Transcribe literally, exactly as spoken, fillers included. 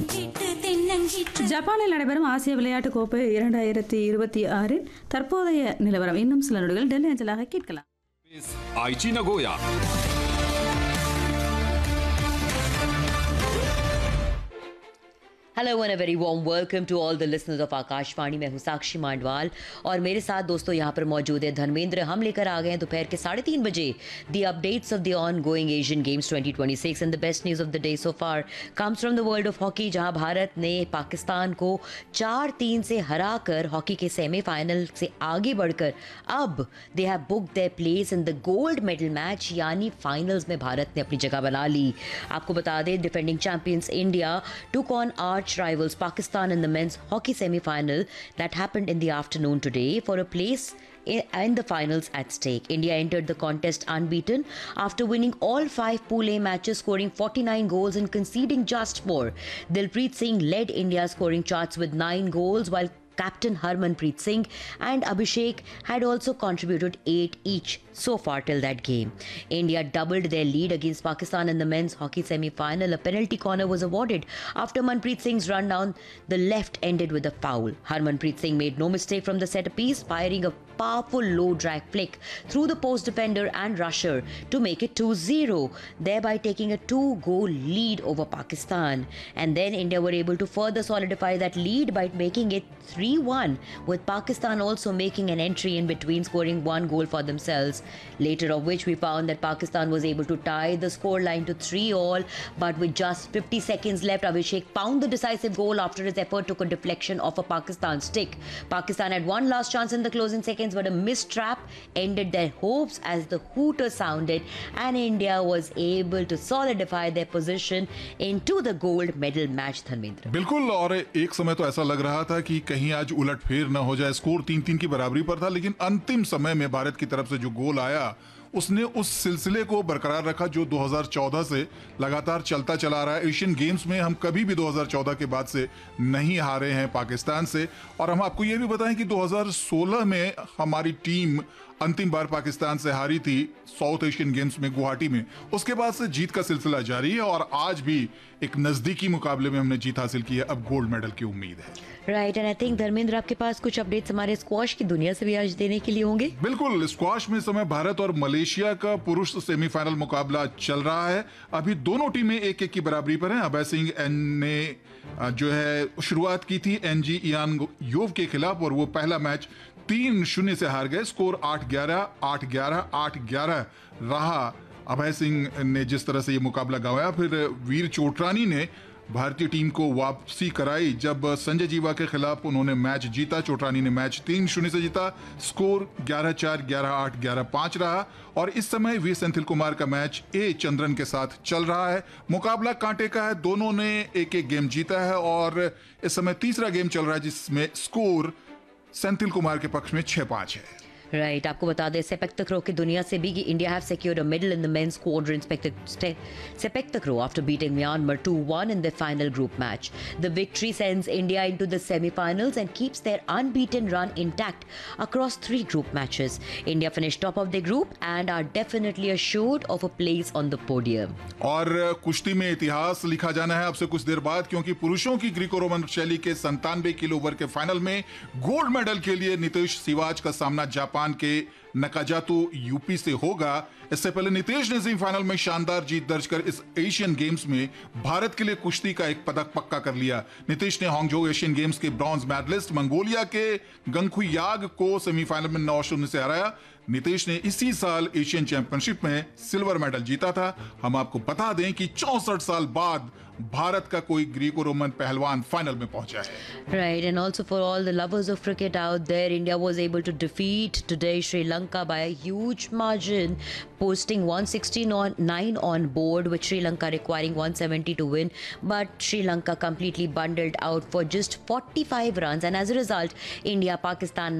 ஜப்பானில் நடைபெறும் ஆசிய விளையாட்டுக் கோப்பை இரண்டாயிரத்தி இருபத்தி ஆறில் தற்போதைய நிலவரம் இன்னும் சில நொடிகள் டெல்லி அஞ்சலாக கேட்கலாம். Aichi Nagoya. Hello and a very warm welcome to all the listeners of Akashvani. मैं हूं साक्षी मांडवाल और मेरे साथ दोस्तों यहाँ पर मौजूद है धर्मेंद्र. हम लेकर आ गए हैं दोपहर के साढ़े तीन बजे the updates of the on going Asian games twenty twenty six and the best news of the day so far comes from the world of hockey, जहाँ भारत ने पाकिस्तान को चार तीन से हराकर हॉकी के सेमीफाइनल से आगे बढ़कर अब they have booked their place in the gold medal match, यानी फाइनल्स में भारत ने अपनी जगह बना ली. आपको बता दें defending champions India took on arch rivals Pakistan in the men's hockey semi-final that happened in the afternoon today for a place in the finals at stake. India entered the contest unbeaten after winning all five Pool A matches, scoring forty-nine goals and conceding just four. Dilpreet Singh led India's scoring charts with nine goals, while Captain Harmanpreet Singh and Abhishek had also contributed eight each so far till that game. India doubled their lead against Pakistan in the men's hockey semi-final. A penalty corner was awarded after Manpreet Singh's run down the left ended with a foul. Harmanpreet Singh made no mistake from the set piece, firing a powerful low drag flick through the post defender and rusher to make it two zero, thereby taking a two-goal lead over Pakistan. And then India were able to further solidify that lead by making it three one, with Pakistan also making an entry in between, scoring one goal for themselves. Later of which we found that Pakistan was able to tie the scoreline to three all, but with just fifty seconds left, Abhishek found the decisive goal after his effort took a deflection off a Pakistan stick. Pakistan had one last chance in the closing seconds, but a missed trap ended their hopes as the hooter sounded and India was able to solidify their position into the gold medal match. Dharmendra बिल्कुल, और एक समय तो ऐसा लग रहा था कि कहीं आज उलटफेर न हो जाए. स्कोर तीन तीन की बराबरी पर था, लेकिन अंतिम समय में भारत की तरफ से जो गोल आया उसने उस सिलसिले को बरकरार रखा जो दो हज़ार चौदह से लगातार चलता चला रहा है. एशियन गेम्स में हम कभी भी दो हज़ार चौदह के बाद से नहीं हारे हैं पाकिस्तान से. और हम आपको ये भी बताएं कि दो हज़ार सोलह में हमारी टीम अंतिम बार पाकिस्तान से हारी थी साउथ एशियन गेम्स में गुवाहाटी में. उसके बाद से जीत का सिलसिला जारी है और आज भी एक नजदीकी मुकाबले में हमने जीत हासिल की है. अब गोल्ड मेडल की उम्मीद है. Right, and I think Dharmendra आपके पास कुछ अपडेट्स हमारे स्क्वॉश की दुनिया से भी आज देने के लिए होंगे. बिल्कुल, स्क्वॉश में इस समय भारत और मलेशिया का पुरुष सेमीफाइनल मुकाबला चल रहा है. अभी दोनों टीमें एक एक की बराबरी पर हैं. अभय सिंह ने जो है शुरुआत की थी एनजी इयान योव के खिलाफ और वो पहला मैच तीन शून्य से हार गए. स्कोर आठ ग्यारह आठ ग्यारह आठ ग्यारह रहा. अभय सिंह ने जिस तरह से ये मुकाबला गंवाया, फिर वीर चोटरानी ने भारतीय टीम को वापसी कराई जब संजय जीवा के खिलाफ उन्होंने मैच जीता. चोटरानी ने मैच तीन शून्य से जीता. स्कोर ग्यारह चार ग्यारह आठ ग्यारह पाँच रहा. और इस समय वी सेंथिल कुमार का मैच ए चंद्रन के साथ चल रहा है. मुकाबला कांटे का है, दोनों ने एक एक गेम जीता है और इस समय तीसरा गेम चल रहा है जिसमें स्कोर सेंथिल कुमार के पक्ष में छह पाँच है. राइट, आपको बता दें सेपक तकरो की दुनिया से भी कि India have secured a medal in the mains squadron sepak तकरो after beating Myanmar to one in their final group match. The victory sends India into the semi-finals and keeps their unbeaten run intact across three group matches. India finished top of their group and are definitely assured of a place on the podium. और कुश्ती में इतिहास लिखा जाना है अब से कुछ देर बाद, क्योंकि पुरुषों की ग्रीको रोमन शैली के संतानवे किलो ओवर के फाइनल में गोल्ड मेडल के लिए नितेश सिवाच का सामना जापान के नकाजातो यूपी से होगा. इससे पहले नितेश ने सेमीफाइनल में शानदार जीत दर्ज कर इस एशियन गेम्स में भारत के लिए कुश्ती का एक पदक पक्का कर लिया. नितेश ने हांगझो एशियन गेम्स के ब्रॉन्ज मेडलिस्ट मंगोलिया के गंगखुयाग को सेमीफाइनल में नौ शून्य से हराया. नितेश ने इसी साल एशियन चैंपियनशिप में सिल्वर मेडल जीता था. हम आपको बता दें कि चौसठ साल बाद भारत का कोई ग्रीको रोमन पहलवान फाइनल में पहुंचा है. Right, and also for all the lovers of cricket out there, India was able to defeat today Sri Lanka by a huge margin, posting one sixty-nine on board, with Sri Lanka requiring one seventy to win. But Sri Lanka completely bundled out for just forty-five runs, and as a result, India Pakistan